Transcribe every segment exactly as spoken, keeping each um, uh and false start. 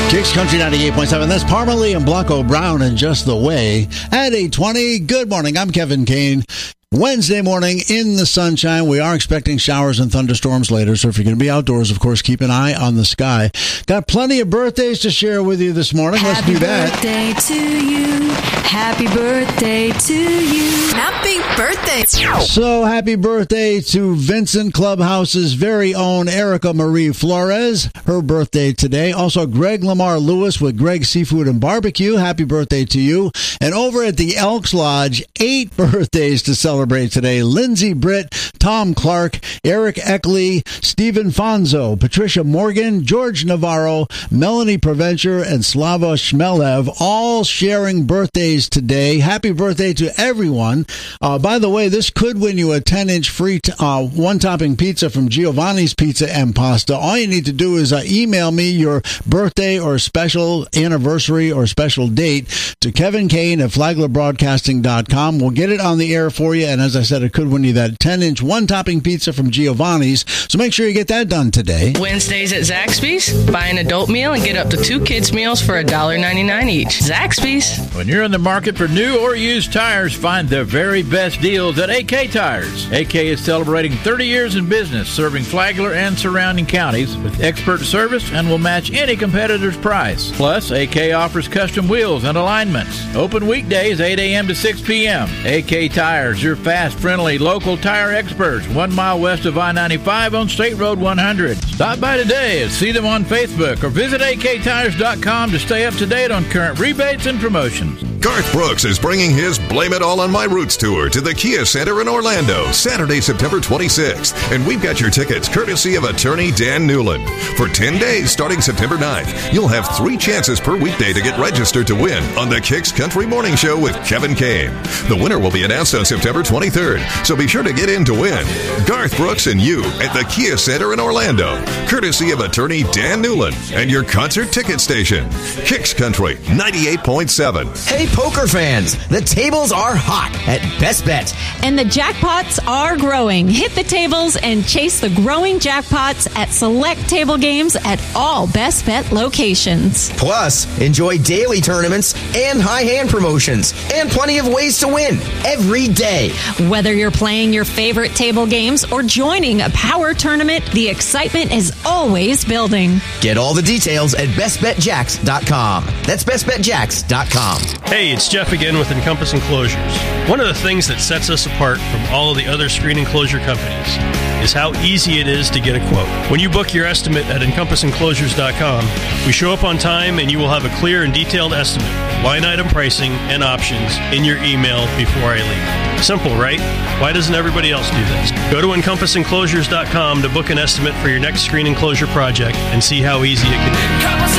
Kicks Country ninety-eight point seven. That's Parmalee and Blanco Brown and Just the Way at eight twenty. Good morning. I'm Kevin Kane. Wednesday morning in the sunshine. We are expecting showers and thunderstorms later, so if you're going to be outdoors, of course, keep an eye on the sky. Got plenty of birthdays to share with you this morning. Let's Happy do that. Happy birthday to you. Happy birthday to you. Happy birthday. So happy birthday to Vincent Clubhouse's very own Erica Marie Flores. Her birthday today. Also Greg Lamar Lewis with Greg Seafood and Barbecue. Happy birthday to you. And over at the Elks Lodge, eight birthdays to celebrate today. Lindsay Britt, Tom Clark, Eric Eckley, Stephen Fonzo, Patricia Morgan, George Navarro, Melanie Preventure, and Slava Shmelev, all sharing birthdays today. Happy birthday to everyone. Uh, by the way, this could win you a ten-inch free t- uh, one-topping pizza from Giovanni's Pizza and Pasta. All you need to do is uh, email me your birthday or special anniversary or special date to Kevin Kane at flagler broadcasting dot com. We'll get it on the air for you, and as I said, it could win you that ten-inch one-topping pizza from Giovanni's, so make sure you get that done today. Wednesdays at Zaxby's, buy an adult meal and get up to two kids' meals for one dollar ninety-nine each. Zaxby's. When you're in the market for new or used tires, find the very best deals at A K Tires. A K is celebrating thirty years in business, serving Flagler and surrounding counties with expert service and will match any competitor's price. Plus, A K offers custom wheels and alignments. Open weekdays eight a.m. to six p.m. A K Tires, your fast, friendly, local tire experts, one mile west of I ninety-five on State Road one hundred. Stop by today and see them on Facebook or visit A K tires dot com to stay up to date on current rebates and promotions. Garth Brooks is bringing his Blame It All on My Roots tour to the Kia Center in Orlando, Saturday, September twenty-sixth. And we've got your tickets courtesy of attorney Dan Newland. For ten days starting September ninth, you'll have three chances per weekday to get registered to win on the Kicks Country Morning Show with Kevin Kane. The winner will be announced on September twenty-third, so be sure to get in to win. Garth Brooks and you at the Kia Center in Orlando, courtesy of attorney Dan Newland and your concert ticket station. Kicks Country ninety-eight point seven. Hey, poker fans, the tables are hot at Best Bet. And the jackpots are growing. Hit the tables and chase the growing jackpots at select table games at all Best Bet locations. Plus, enjoy daily tournaments and high hand promotions and plenty of ways to win every day. Whether you're playing your favorite table games or joining a power tournament, the excitement is always building. Get all the details at best bet jacks dot com. That's best bet jacks dot com. Hey, it's Jeff again with Encompass Enclosures. One of the things that sets us apart from all of the other screen enclosure companies is how easy it is to get a quote. When you book your estimate at encompass enclosures dot com, we show up on time and you will have a clear and detailed estimate, line item pricing, and options in your email before I leave. Simple, right? Why doesn't everybody else do this? Go to encompass enclosures dot com to book an estimate for your next screen enclosure project and see how easy it can be. Encompass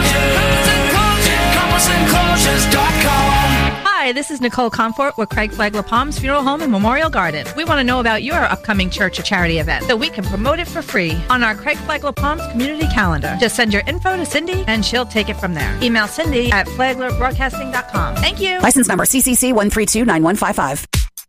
Enclosures, encompass enclosures dot com. Hi, this is Nicole Comfort with Craig Flagler Palms Funeral Home and Memorial Garden. We want to know about your upcoming church or charity event so we can promote it for free on our Craig Flagler Palms community calendar. Just send your info to Cindy and she'll take it from there. Email Cindy at flagler broadcasting dot com. Thank you. License number C C C one three two nine one five five.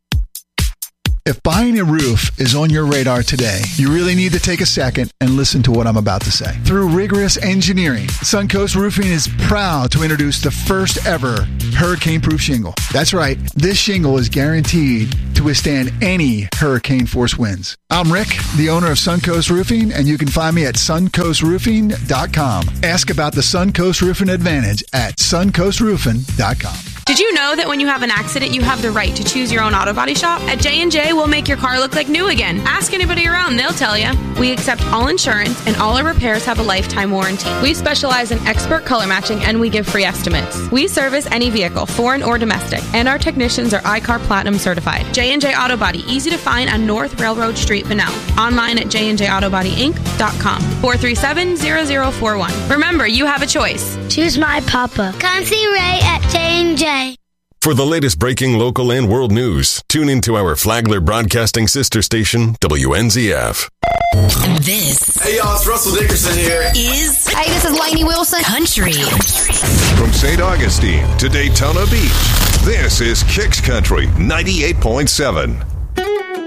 If buying a roof is on your radar today, you really need to take a second and listen to what I'm about to say. Through rigorous engineering, Suncoast Roofing is proud to introduce the first ever hurricane-proof shingle. That's right, this shingle is guaranteed to withstand any hurricane-force winds. I'm Rick, the owner of Suncoast Roofing, and you can find me at suncoast roofing dot com. Ask about the Suncoast Roofing Advantage at suncoast roofing dot com. Did you know that when you have an accident, you have the right to choose your own auto body shop? At J and J, we'll make your car look like new again. Ask anybody around, they'll tell you. We accept all insurance, and all our repairs have a lifetime warranty. We specialize in expert color matching, and we give free estimates. We service any vehicle, foreign or domestic, and our technicians are I C A R Platinum certified. J and J Auto Body, easy to find on North Railroad Street, Bunnell. Online at j and j auto body inc dot com. four three seven, zero zero four one. Remember, you have a choice. Choose my papa. Come see Ray at J and J. For the latest breaking local and world news, tune into our Flagler Broadcasting sister station, W N Z F. This. Hey, y'all, it's Russell Dickerson here. Is. Hey, this is Lainey Wilson. Country. From Saint Augustine to Daytona Beach, this is Kicks Country ninety-eight point seven.